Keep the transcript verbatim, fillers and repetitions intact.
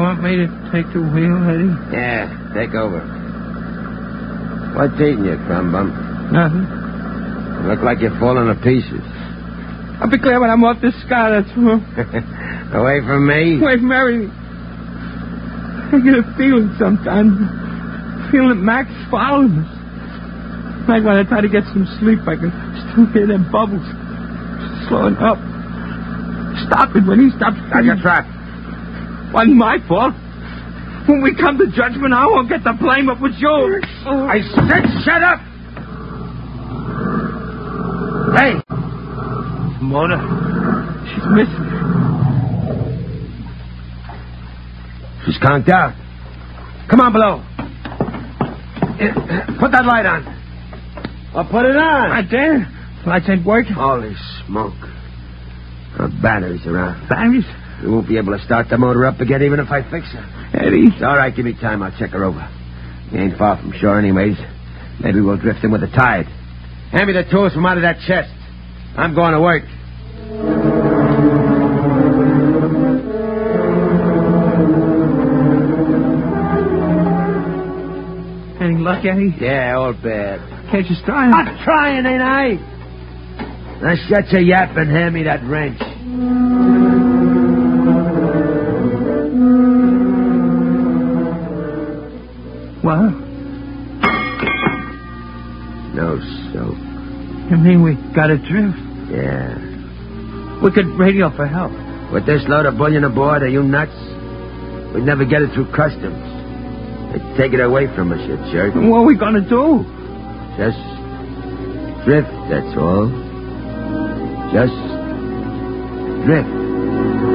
want me to take the wheel, Eddie? Yeah, take over. What's eating you, Crumb Bum? Nothing. You look like you're falling to pieces. I'll be glad when I'm off this sky, that's all. Away from me? Away from everything. I get a feeling sometimes. Feeling that Max following us. Like when I try to get some sleep, I can still hear them bubbles. Slowing up. Stopping when he stops. That's your trap. Wasn't my fault. When we come to judgment, I won't get the blame up with yours. Oh. I said shut up! Hey! Mona, she's missing. She's conked out. Come on below. Put that light on. I'll put it on. Right there. Lights ain't working. Holy smoke. Our batteries are out. Batteries? We won't be able to start the motor up again even if I fix her. Eddie. It's all right, give me time. I'll check her over. We ain't far from shore anyways. Maybe we'll drift in with the tide. Hand me the tools from out of that chest. I'm going to work. Any luck, Eddie? Yeah, all bad. Can't you try? I'm trying, ain't I? Now shut your yap and hand me that wrench. What? No soap. You mean we got adrift? Yeah. We could radio for help. With this load of bullion aboard, are you nuts? We'd never get it through customs. They'd take it away from us, you jerk. What are we gonna do? Just drift, that's all. Just drift.